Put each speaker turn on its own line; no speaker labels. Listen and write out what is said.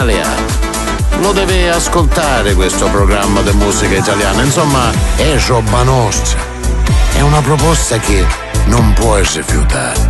italiano. Lo devi ascoltare questo programma di musica italiana, insomma, è roba nostra. È una proposta che non puoi rifiutare.